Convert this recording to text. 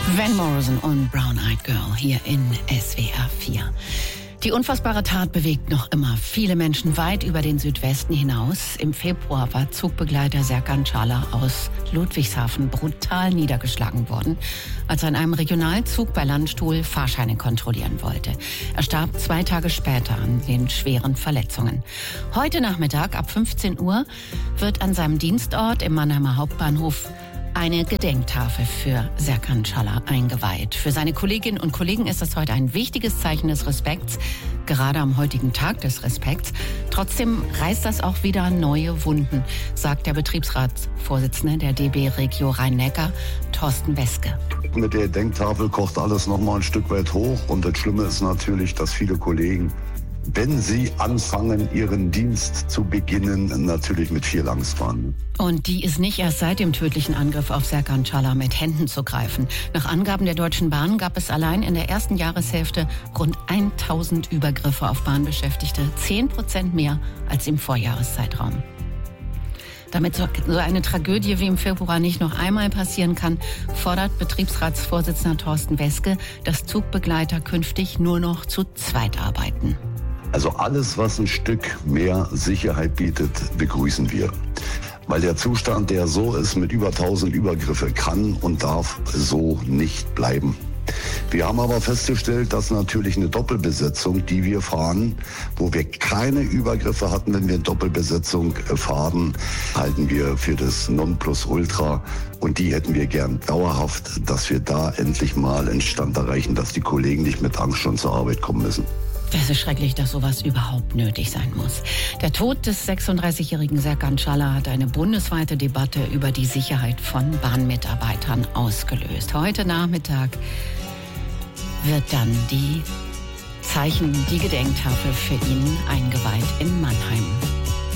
Van Morrison und Brown Eyed Girl hier in SWR 4. Die unfassbare Tat bewegt noch immer viele Menschen weit über den Südwesten hinaus. Im Februar war Zugbegleiter Serkan Çağlar aus Ludwigshafen brutal niedergeschlagen worden, als er in einem Regionalzug bei Landstuhl Fahrscheine kontrollieren wollte. Er starb 2 Tage später an den schweren Verletzungen. Heute Nachmittag ab 15 Uhr wird an seinem Dienstort im Mannheimer Hauptbahnhof eine Gedenktafel für Serkan Çağlar eingeweiht. Für seine Kolleginnen und Kollegen ist das heute ein wichtiges Zeichen des Respekts, gerade am heutigen Tag des Respekts. Trotzdem reißt das auch wieder neue Wunden, sagt der Betriebsratsvorsitzende der DB Regio Rhein-Neckar, Thorsten Weske. Mit der Gedenktafel kocht alles noch mal ein Stück weit hoch. Und das Schlimme ist natürlich, dass viele Kollegen, wenn sie anfangen, ihren Dienst zu beginnen, natürlich mit viel Angst waren. Und die ist nicht erst seit dem tödlichen Angriff auf Serkan Çağlar mit Händen zu greifen. Nach Angaben der Deutschen Bahn gab es allein in der ersten Jahreshälfte rund 1000 Übergriffe auf Bahnbeschäftigte, 10% mehr als im Vorjahreszeitraum. Damit so eine Tragödie wie im Februar nicht noch einmal passieren kann, fordert Betriebsratsvorsitzender Thorsten Weske, dass Zugbegleiter künftig nur noch zu zweit arbeiten. Also alles, was ein Stück mehr Sicherheit bietet, begrüßen wir. Weil der Zustand, der so ist, mit über 1000 Übergriffe, kann und darf so nicht bleiben. Wir haben aber festgestellt, dass natürlich eine Doppelbesetzung, die wir fahren, wo wir keine Übergriffe hatten, wenn wir in Doppelbesetzung fahren, halten wir für das Nonplusultra. Und die hätten wir gern dauerhaft, dass wir da endlich mal einen Stand erreichen, dass die Kollegen nicht mit Angst schon zur Arbeit kommen müssen. Das ist schrecklich, dass sowas überhaupt nötig sein muss. Der Tod des 36-jährigen Serkan Çağlar hat eine bundesweite Debatte über die Sicherheit von Bahnmitarbeitern ausgelöst. Heute Nachmittag wird dann die Gedenktafel für ihn eingeweiht in Mannheim.